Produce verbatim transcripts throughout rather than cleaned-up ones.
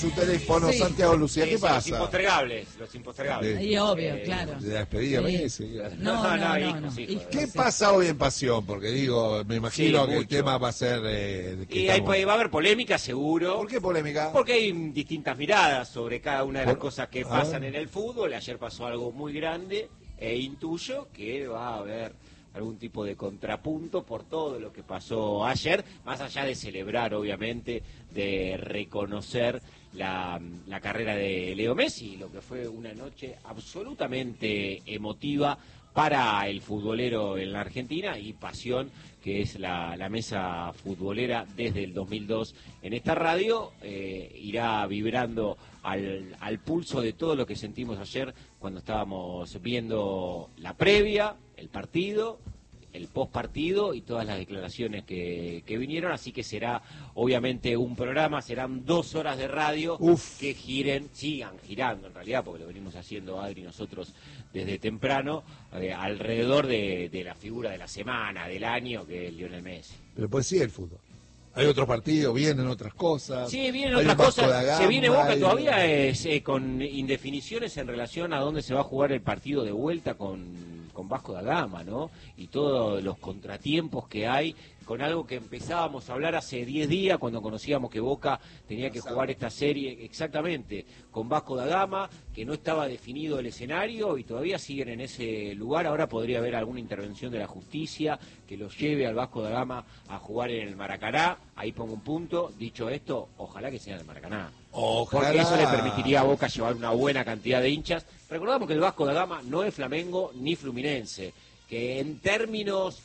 Su teléfono, Sí. Santiago Lucía, ¿qué Sí, pasa? Los impostergables, los impostergables. Sí. Y obvio, Eh, claro. De la despedida, Sí. Messi. No, No, no, no, no, hijos, no. hijos. Hijos, ¿Qué sí. pasa hoy en Pasión? Porque digo, me imagino Sí, que el mucho. tema va a ser... Eh, de que Y ahí estamos- va a haber polémica, seguro. ¿Por qué polémica? Porque hay distintas miradas sobre cada una de las Por- cosas que Ah. pasan en el fútbol. Ayer pasó algo muy grande e intuyo que va a haber algún tipo de contrapunto por todo lo que pasó ayer, más allá de celebrar, obviamente, de reconocer la, la carrera de Leo Messi, lo que fue una noche absolutamente emotiva para el futbolero en la Argentina y Pasión, que es la, la mesa futbolera desde el dos mil dos en esta radio, eh, irá vibrando al, al pulso de todo lo que sentimos ayer cuando estábamos viendo la previa, el partido, el post partido y todas las declaraciones que, que vinieron, así que será obviamente un programa, serán dos horas de radio Uf. que giren, sigan girando en realidad, porque lo venimos haciendo Adri y nosotros desde temprano, eh, alrededor de, de la figura de la semana, del año, que es Lionel Messi. Pero pues sí, el fútbol. Hay otros partidos, vienen otras cosas. Sí, vienen Hay otras un Vasco cosas. da Gama, Se viene Boca hay- todavía es, eh, con indefiniciones en relación a dónde se va a jugar el partido de vuelta con, con Vasco da Gama, ¿no? Y todos los contratiempos que hay con algo que empezábamos a hablar hace diez días cuando conocíamos que Boca tenía que jugar esta serie exactamente con Vasco da Gama, que no estaba definido el escenario y todavía siguen en ese lugar. Ahora podría haber alguna intervención de la justicia que los lleve al Vasco da Gama a jugar en el Maracaná. Ahí pongo un punto. Dicho esto, ojalá que sea en el Maracaná. Ojalá. Porque eso le permitiría a Boca llevar una buena cantidad de hinchas. Recordamos que el Vasco da Gama no es Flamengo ni Fluminense, que en términos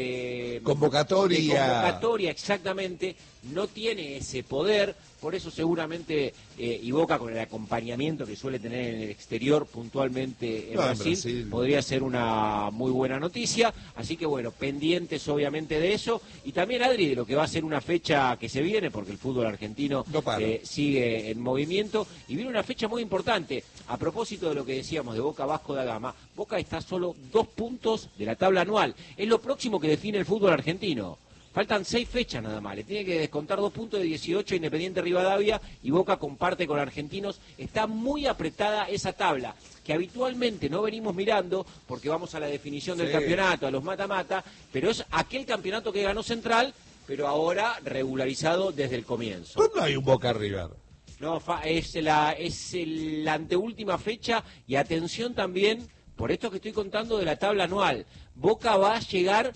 de Convocatoria. de convocatoria exactamente no tiene ese poder, por eso seguramente eh, y Boca con el acompañamiento que suele tener en el exterior puntualmente en, No, en Brasil, Brasil. podría ser una muy buena noticia, así que bueno, pendientes obviamente de eso y también Adri de lo que va a ser una fecha que se viene, porque el fútbol argentino No para. eh, sigue en movimiento y viene una fecha muy importante. A propósito de lo que decíamos de Boca Vasco da Gama, Boca está solo dos puntos de la tabla anual, es lo próximo que define el fútbol argentino. Faltan seis fechas nada más, le tiene que descontar dos puntos de dieciocho Independiente Rivadavia y Boca comparte con Argentinos. Está muy apretada esa tabla, que habitualmente no venimos mirando porque vamos a la definición del Sí. campeonato, a los mata-mata, pero es aquel campeonato que ganó Central, pero ahora regularizado desde el comienzo. ¿Cuándo hay un Boca River? No, fa- es la, es el- la anteúltima fecha y atención también, por esto que estoy contando de la tabla anual, Boca va a llegar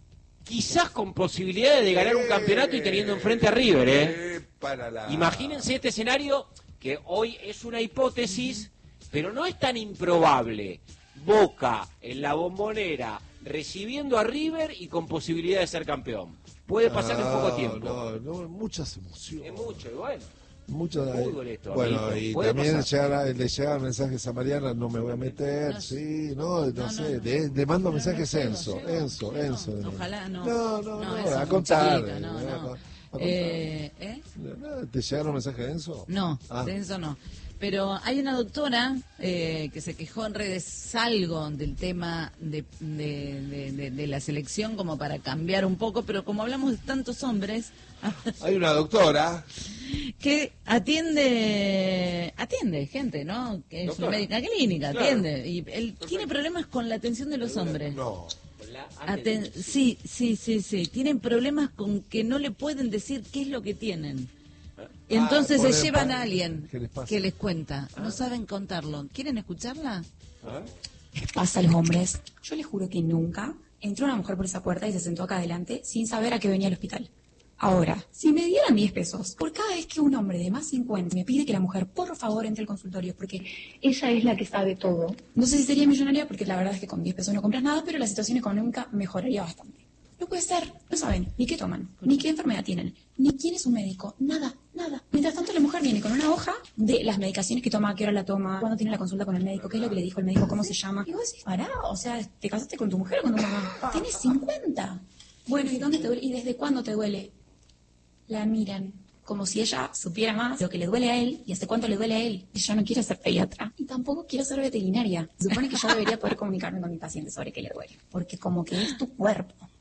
quizás con posibilidades de ganar un campeonato y teniendo enfrente a River, ¿eh? Eh, para la... Imagínense este escenario que hoy es una hipótesis, pero no es tan improbable. Boca en la Bombonera recibiendo a River y con posibilidad de ser campeón. Puede pasar en poco Ah, tiempo. No, no, muchas emociones. Es mucho, y bueno. Mucho de- Fútbol esto, bueno, amiguito. y Puede también pasar. llegar a- le llegan mensajes a Mariana, no me voy a meter, No, sí, no, no, no, sé, no. le, le mando No, mensajes no llego, Enzo, llego, Enzo, llego. Enzo. Ojalá no. No, no, no, eso es a muy contar. chiquito, no, eh, no. a contar. Eh, ¿eh? ¿Te llegaron mensajes de Enzo? No, Ah. de eso no. Pero hay una doctora eh, que se quejó en redes algo del tema de, de, de- de- de la selección como para cambiar un poco, pero como hablamos de tantos hombres, Hay una doctora, que atiende atiende gente, ¿no? Que es Doctora. una médica clínica, Claro. atiende. Y él tiene problemas con la atención de los hombres. no, La Aten- sí, sí, sí, sí. Tienen problemas con que no le pueden decir qué es lo que tienen. Entonces Ah, se ponen llevan pa- a alguien ¿qué les pasa? que les cuenta. No saben contarlo. ¿Quieren escucharla? les pasa a los hombres. Yo les juro que nunca entró una mujer por esa puerta y se sentó acá adelante sin saber a qué venía al hospital. Ahora, si me dieran diez pesos por cada vez que un hombre de más cincuenta me pide que la mujer por favor entre al consultorio porque ella es la que sabe todo, no sé si sería millonaria porque la verdad es que con diez pesos no compras nada, pero la situación económica mejoraría bastante. No puede ser, no saben ni qué toman, ni qué enfermedad tienen, ni quién es un médico, nada, nada. Mientras tanto la mujer viene con una hoja de las medicaciones que toma, a qué hora la toma, cuándo tiene la consulta con el médico, qué es lo que le dijo el médico, cómo se llama. Y vos decís, pará, o sea, ¿te casaste con tu mujer o con tu mamá? Tienes cincuenta. Bueno, ¿y dónde te duele? ¿Y desde cuándo te duele? La miran como si ella supiera más lo que le duele a él y hace cuánto le duele a él. Y yo no quiero ser pediatra y tampoco quiero ser veterinaria. Se supone que yo debería poder comunicarme con mi paciente sobre qué le duele, porque como que es tu cuerpo.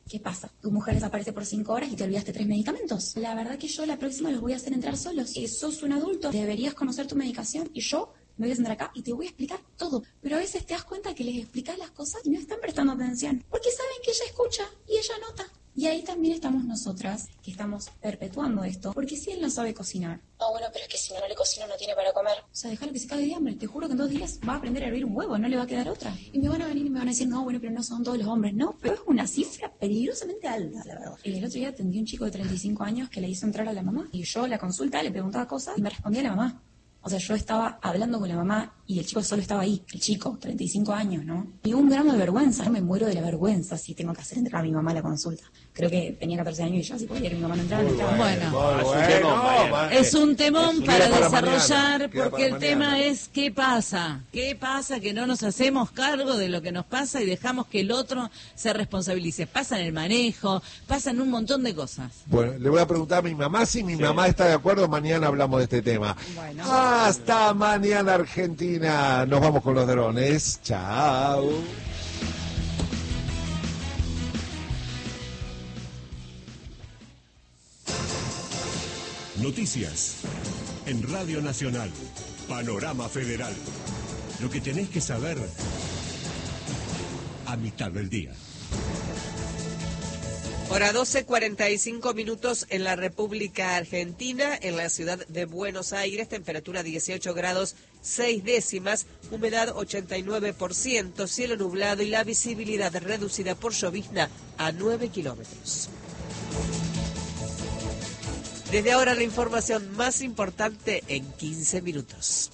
¿Qué pasa? Tu mujer desaparece por cinco horas y te olvidaste tres medicamentos. La verdad que yo la próxima los voy a hacer entrar solos. Eh, sos un adulto, deberías conocer tu medicación y yo me voy a sentar acá y te voy a explicar todo. Pero a veces te das cuenta que les explicas las cosas y no están prestando atención. Porque saben que ella escucha y ella nota. Y ahí también estamos nosotras, que estamos perpetuando esto. Porque si él no sabe cocinar. Ah, bueno, pero es que si no, no le cocino no tiene para comer. O sea, déjalo que se cague de hambre. Te juro que en dos días va a aprender a hervir un huevo, no le va a quedar otra. Y me van a venir y me van a decir, no, bueno, pero no son todos los hombres. No, pero es una cifra peligrosamente alta, la verdad. El otro día atendí a un chico de treinta y cinco años que le hizo entrar a la mamá. Y yo, la consulta, le preguntaba cosas y me respondía la mamá. O sea, yo estaba hablando con la mamá y el chico solo estaba ahí. El chico, treinta y cinco años, ¿no? Y un gramo de vergüenza. Yo me muero de la vergüenza si tengo que hacer entrar a mi mamá a la consulta. Creo que tenía catorce años y ya si podía que mi mamá no entraba, no entraba. Bueno, Bueno, es un temón es un para día para desarrollar mañana, queda porque para el tema mañana. es ¿qué pasa? ¿Qué pasa que no nos hacemos cargo de lo que nos pasa y dejamos que el otro se responsabilice? Pasa en el manejo, pasa en un montón de cosas. Bueno, le voy a preguntar a mi mamá si mi mamá está de acuerdo. Mañana hablamos de este tema. Bueno. Hasta mañana, Argentina. Nos vamos con los drones. Chao. Noticias en Radio Nacional, Panorama Federal. Lo que tenés que saber a mitad del día. Hora doce, cuarenta y cinco minutos en la República Argentina, en la ciudad de Buenos Aires, temperatura dieciocho grados seis décimas, humedad ochenta y nueve por ciento, cielo nublado y la visibilidad reducida por llovizna a nueve kilómetros. Desde ahora la información más importante en quince minutos.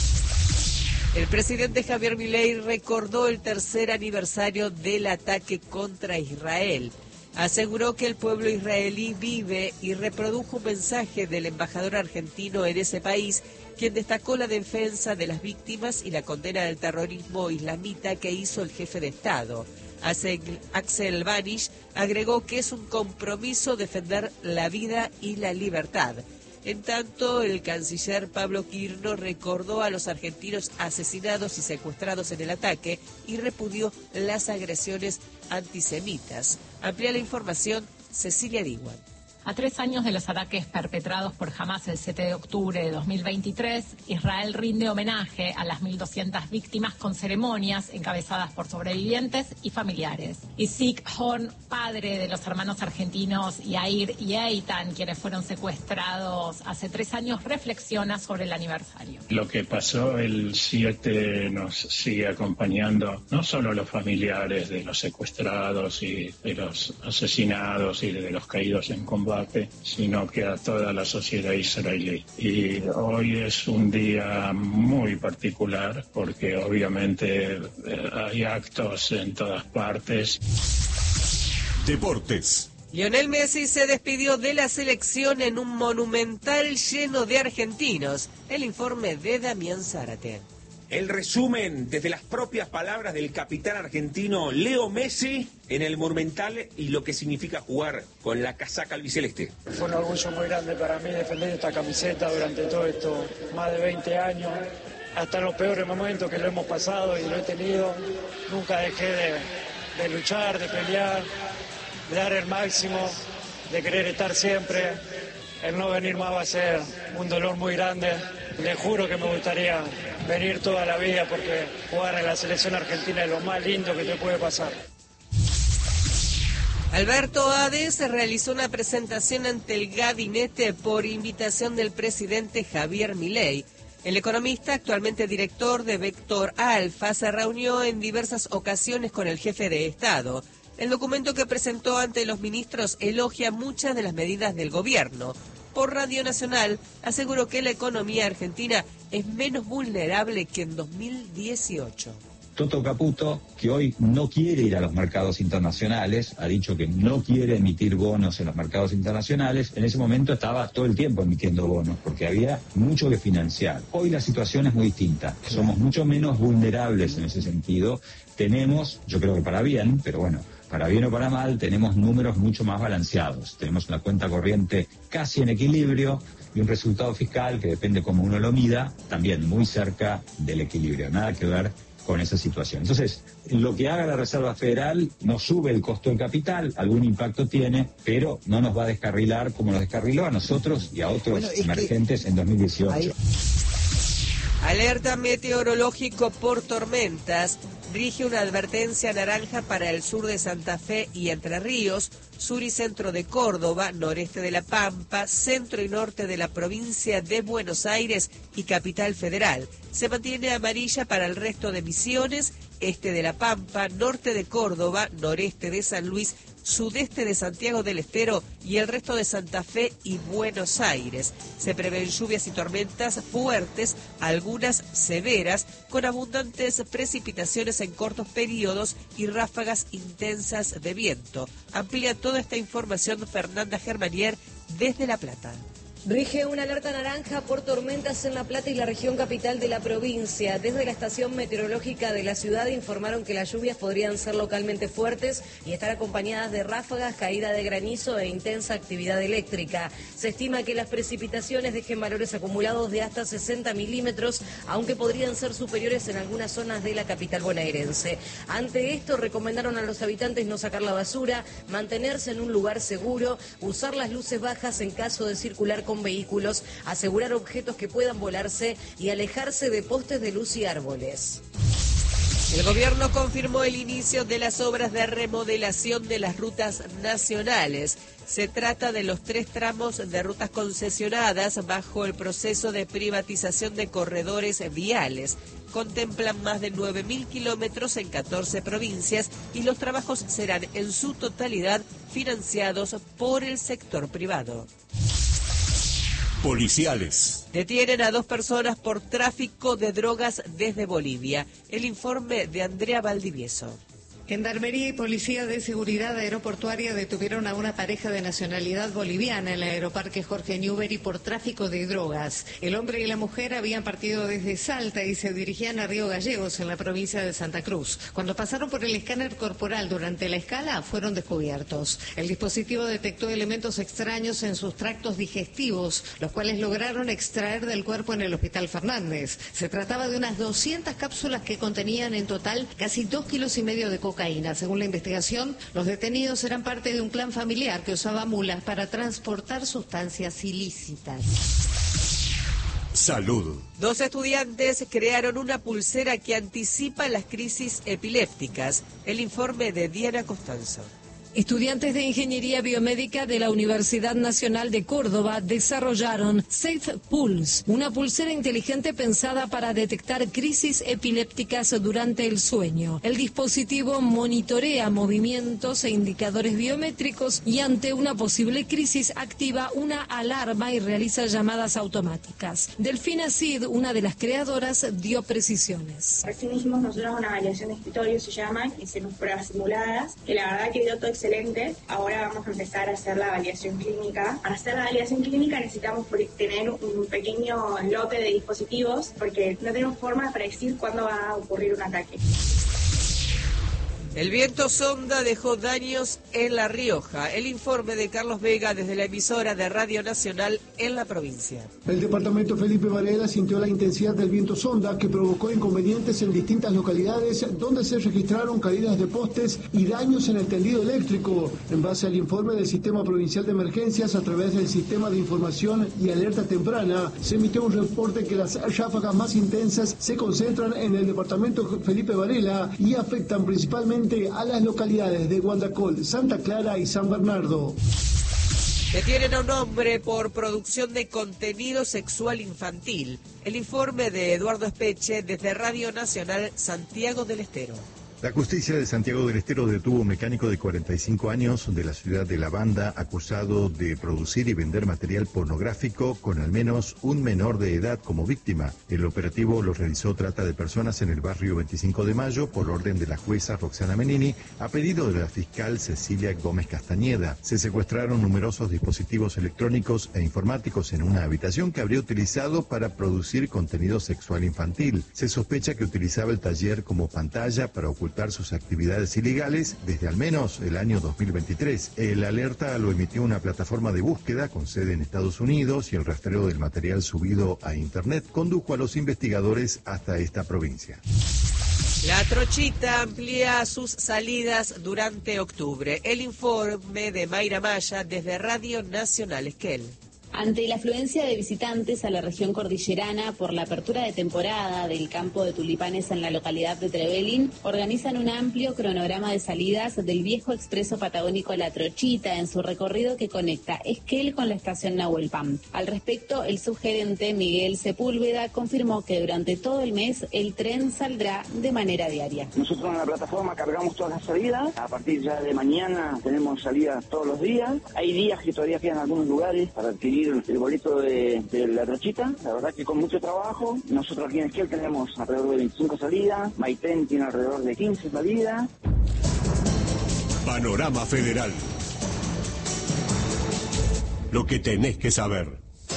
El presidente Javier Milei recordó el tercer aniversario del ataque contra Israel. Aseguró que el pueblo israelí vive y reprodujo un mensaje del embajador argentino en ese país, quien destacó la defensa de las víctimas y la condena del terrorismo islamita que hizo el jefe de Estado. Axel Banish agregó que es un compromiso defender la vida y la libertad. En tanto, el canciller Pablo Quirno recordó a los argentinos asesinados y secuestrados en el ataque y repudió las agresiones antisemitas. Amplía la información Cecilia Diwan. A tres años de los ataques perpetrados por Hamás el siete de octubre de dos mil veintitrés, Israel rinde homenaje a las mil doscientas víctimas con ceremonias encabezadas por sobrevivientes y familiares. Isaac Horn, padre de los hermanos argentinos Yair y Eitan, quienes fueron secuestrados hace tres años, reflexiona sobre el aniversario. Lo que pasó el siete nos sigue acompañando, no solo a los familiares de los secuestrados y de los asesinados y de los caídos en combate, sino que a toda la sociedad israelí. Y hoy es un día muy particular porque obviamente eh, hay actos en todas partes. Deportes. Lionel Messi se despidió de la selección en un monumental lleno de argentinos. El informe de Damián Zárate. El resumen desde las propias palabras del capitán argentino Leo Messi en el Monumental y lo que significa jugar con la casaca albiceleste. Fue un orgullo muy grande para mí defender esta camiseta durante todo esto, más de veinte años, hasta en los peores momentos que lo hemos pasado y lo he tenido. Nunca dejé de, de luchar, de pelear, de dar el máximo, de querer estar siempre. El no venir más va a ser un dolor muy grande. Le juro que me gustaría venir toda la vida porque jugar en la selección argentina es lo más lindo que te puede pasar. Alberto Ade se realizó una presentación ante el gabinete por invitación del presidente Javier Milei. El economista, actualmente director de Vector Alfa, se reunió en diversas ocasiones con el jefe de Estado. El documento que presentó ante los ministros elogia muchas de las medidas del gobierno. Por Radio Nacional aseguró que la economía argentina es menos vulnerable que en dos mil dieciocho. Toto Caputo, que hoy no quiere ir a los mercados internacionales, ha dicho que no quiere emitir bonos en los mercados internacionales. En ese momento estaba todo el tiempo emitiendo bonos porque había mucho que financiar. Hoy la situación es muy distinta. Somos mucho menos vulnerables en ese sentido. Tenemos, yo creo que para bien, pero bueno, para bien o para mal, tenemos números mucho más balanceados. Tenemos una cuenta corriente casi en equilibrio y un resultado fiscal que depende cómo uno lo mida, también muy cerca del equilibrio. Nada que ver con esa situación. Entonces, lo que haga la Reserva Federal no sube el costo del capital, algún impacto tiene, pero no nos va a descarrilar como nos descarriló a nosotros y a otros bueno, emergentes que... en dos mil dieciocho. Ahí... Alerta meteorológico por tormentas. Rige una advertencia naranja para el sur de Santa Fe y Entre Ríos, sur y centro de Córdoba, noreste de La Pampa, centro y norte de la provincia de Buenos Aires y Capital Federal. Se mantiene amarilla para el resto de Misiones, este de La Pampa, norte de Córdoba, noreste de San Luis, sudeste de Santiago del Estero y el resto de Santa Fe y Buenos Aires. Se prevén lluvias y tormentas fuertes, algunas severas, con abundantes precipitaciones en cortos periodos y ráfagas intensas de viento. Amplía toda esta información Fernanda Germanier desde La Plata. Rige una alerta naranja por tormentas en La Plata y la región capital de la provincia. Desde la estación meteorológica de la ciudad informaron que las lluvias podrían ser localmente fuertes y estar acompañadas de ráfagas, caída de granizo e intensa actividad eléctrica. Se estima que las precipitaciones dejen valores acumulados de hasta sesenta milímetros, aunque podrían ser superiores en algunas zonas de la capital bonaerense. Ante esto, recomendaron a los habitantes no sacar la basura, mantenerse en un lugar seguro, usar las luces bajas en caso de circular con vehículos, asegurar objetos que puedan volarse y alejarse de postes de luz y árboles. El gobierno confirmó el inicio de las obras de remodelación de las rutas nacionales. Se trata de los tres tramos de rutas concesionadas bajo el proceso de privatización de corredores viales. Contemplan más de nueve mil kilómetros en catorce provincias y los trabajos serán en su totalidad financiados por el sector privado. Policiales. Detienen a dos personas por tráfico de drogas desde Bolivia. El informe de Andrea Valdivieso. Gendarmería y Policía de Seguridad Aeroportuaria detuvieron a una pareja de nacionalidad boliviana en el aeroparque Jorge Newbery por tráfico de drogas. El hombre y la mujer habían partido desde Salta y se dirigían a Río Gallegos, en la provincia de Santa Cruz. Cuando pasaron por el escáner corporal durante la escala, fueron descubiertos. El dispositivo detectó elementos extraños en sus tractos digestivos, los cuales lograron extraer del cuerpo en el Hospital Fernández. Se trataba de unas doscientas cápsulas que contenían en total casi dos kilos y medio de cocaína. Según la investigación, los detenidos eran parte de un clan familiar que usaba mulas para transportar sustancias ilícitas. Salud. Dos estudiantes crearon una pulsera que anticipa las crisis epilépticas. El informe de Diana Costanzo. Estudiantes de Ingeniería Biomédica de la Universidad Nacional de Córdoba desarrollaron Safe Pulse, una pulsera inteligente pensada para detectar crisis epilépticas durante el sueño. El dispositivo monitorea movimientos e indicadores biométricos y ante una posible crisis activa una alarma y realiza llamadas automáticas. Delfina Cid, una de las creadoras, dio precisiones. Recién hicimos nosotros una validación de escritorio, se llaman, hicimos pruebas simuladas, que la verdad que dio todo excelente. Ahora vamos a empezar a hacer la validación clínica. Para hacer la validación clínica necesitamos tener un pequeño lote de dispositivos porque no tenemos forma de predecir cuándo va a ocurrir un ataque. El viento sonda dejó daños en La Rioja. El informe de Carlos Vega desde la emisora de Radio Nacional en la provincia. El departamento Felipe Varela sintió la intensidad del viento sonda que provocó inconvenientes en distintas localidades donde se registraron caídas de postes y daños en el tendido eléctrico. En base al informe del Sistema Provincial de Emergencias a través del Sistema de Información y Alerta Temprana, se emitió un reporte que las ráfagas más intensas se concentran en el departamento Felipe Varela y afectan principalmente a las localidades de Guandacol, Santa Clara y San Bernardo. Detienen a un hombre por producción de contenido sexual infantil. El informe de Eduardo Espeche desde Radio Nacional Santiago del Estero. La justicia de Santiago del Estero detuvo a un mecánico de cuarenta y cinco años de la ciudad de La Banda acusado de producir y vender material pornográfico con al menos un menor de edad como víctima. El operativo lo realizó trata de personas en el barrio veinticinco de mayo por orden de la jueza Roxana Menini a pedido de la fiscal Cecilia Gómez Castañeda. Se secuestraron numerosos dispositivos electrónicos e informáticos en una habitación que habría utilizado para producir contenido sexual infantil. Se sospecha que utilizaba el taller como pantalla para ocultar sus actividades ilegales desde al menos el año dos mil veintitrés. El alerta lo emitió una plataforma de búsqueda con sede en Estados Unidos y el rastreo del material subido a Internet condujo a los investigadores hasta esta provincia. La Trochita amplía sus salidas durante octubre. El informe de Mayra Maya desde Radio Nacional Esquel. Ante la afluencia de visitantes a la región cordillerana por la apertura de temporada del campo de tulipanes en la localidad de Trevelin, organizan un amplio cronograma de salidas del viejo expreso patagónico La Trochita en su recorrido que conecta Esquel con la estación Nahuelpan. Al respecto, el subgerente Miguel Sepúlveda confirmó que durante todo el mes el tren saldrá de manera diaria. Nosotros en la plataforma cargamos todas las salidas. A partir ya de mañana tenemos salidas todos los días. Hay días que todavía quedan algunos lugares para adquirir el boleto de, de La Trochita. La verdad que con mucho trabajo. Nosotros aquí en Esquel tenemos alrededor de veinticinco salidas, Maitén tiene alrededor de quince salidas. Panorama Federal. Lo que tenés que saber.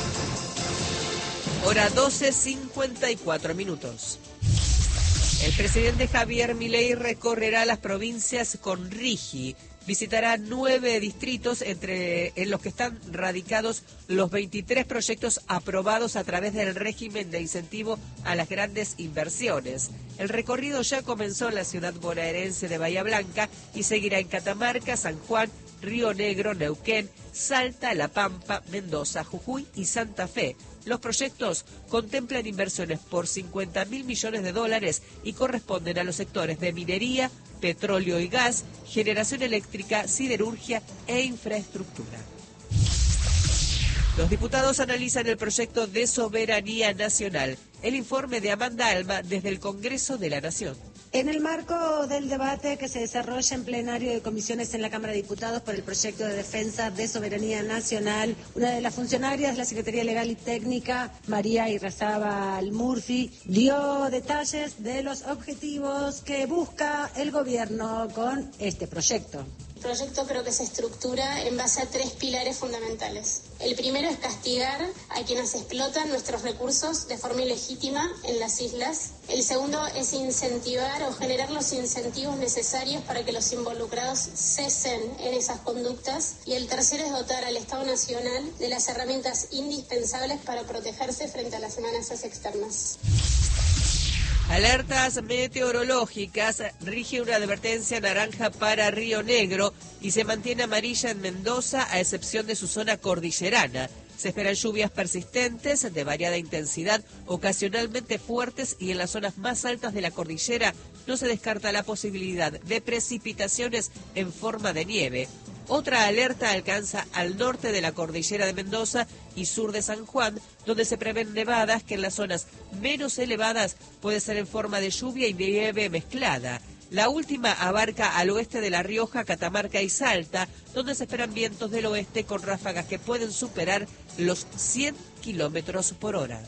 Hora doce, cincuenta y cuatro minutos. El presidente Javier Milei recorrerá las provincias con Rigi. Visitará nueve distritos entre en los que están radicados los veintitrés proyectos aprobados a través del régimen de incentivo a las grandes inversiones. El recorrido ya comenzó en la ciudad bonaerense de Bahía Blanca y seguirá en Catamarca, San Juan, Río Negro, Neuquén, Salta, La Pampa, Mendoza, Jujuy y Santa Fe. Los proyectos contemplan inversiones por cincuenta mil millones de dólares y corresponden a los sectores de minería, petróleo y gas, generación eléctrica, siderurgia e infraestructura. Los diputados analizan el proyecto de soberanía nacional. El informe de Amanda Alma desde el Congreso de la Nación. En el marco del debate que se desarrolla en plenario de comisiones en la Cámara de Diputados por el proyecto de defensa de soberanía nacional, una de las funcionarias de la Secretaría Legal y Técnica, María Irrazábal Murphy, dio detalles de los objetivos que busca el gobierno con este proyecto. El proyecto creo que se estructura en base a tres pilares fundamentales. El primero es castigar a quienes explotan nuestros recursos de forma ilegítima en las islas. El segundo es incentivar o generar los incentivos necesarios para que los involucrados cesen en esas conductas. Y el tercero es dotar al Estado Nacional de las herramientas indispensables para protegerse frente a las amenazas externas. Alertas meteorológicas, rige una advertencia naranja para Río Negro y se mantiene amarilla en Mendoza a excepción de su zona cordillerana. Se esperan lluvias persistentes de variada intensidad, ocasionalmente fuertes y en las zonas más altas de la cordillera no se descarta la posibilidad de precipitaciones en forma de nieve. Otra alerta alcanza al norte de la cordillera de Mendoza y sur de San Juan, donde se prevén nevadas que en las zonas menos elevadas puede ser en forma de lluvia y nieve mezclada. La última abarca al oeste de La Rioja, Catamarca y Salta, donde se esperan vientos del oeste con ráfagas que pueden superar los cien kilómetros por hora.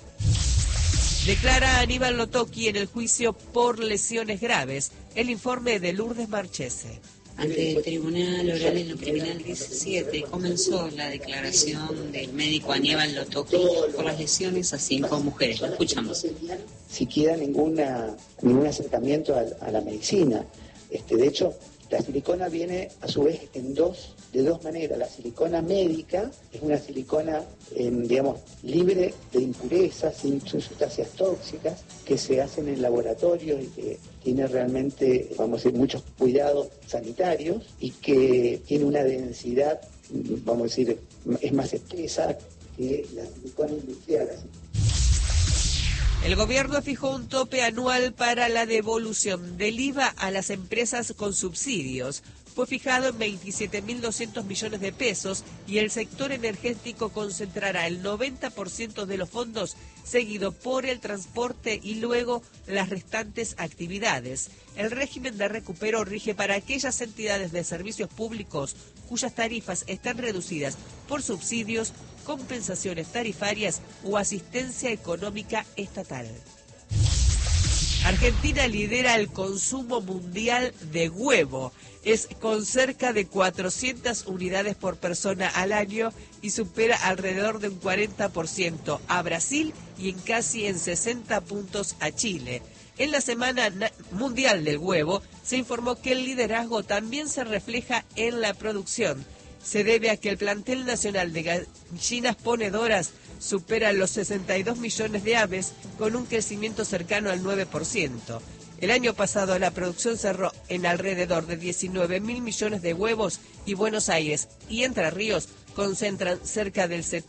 Declara Aníbal Lotoki en el juicio por lesiones graves. El informe de Lourdes Marchese. Ante el Tribunal Oral en lo Criminal diecisiete comenzó la declaración del médico Aníbal Lotoki por las lesiones a cinco mujeres. Lo escuchamos. Siquiera ninguna, ningún acercamiento a, a la medicina. Este, de hecho, la silicona viene a su vez en dos, de dos maneras. La silicona médica es una silicona, eh, digamos, libre de impurezas, sin sustancias tóxicas, que se hacen en laboratorios y que tiene realmente, vamos a decir, muchos cuidados sanitarios y que tiene una densidad, vamos a decir, es más espesa que la silicona industrial. El gobierno fijó un tope anual para la devolución del I V A a las empresas con subsidios. Fue fijado en veintisiete mil doscientos millones de pesos y el sector energético concentrará el noventa por ciento de los fondos, seguido por el transporte y luego las restantes actividades. El régimen de recupero rige para aquellas entidades de servicios públicos cuyas tarifas están reducidas por subsidios, compensaciones tarifarias o asistencia económica estatal. Argentina lidera el consumo mundial de huevo. Es con cerca de cuatrocientas unidades por persona al año y supera alrededor de un cuarenta por ciento a Brasil y en casi en sesenta puntos a Chile. En la Semana Mundial del Huevo se informó que el liderazgo también se refleja en la producción. Se debe a que el plantel nacional de gallinas ponedoras supera los sesenta y dos millones de aves con un crecimiento cercano al nueve por ciento. El año pasado la producción cerró en alrededor de diecinueve mil millones de huevos y Buenos Aires y Entre Ríos concentran cerca del setenta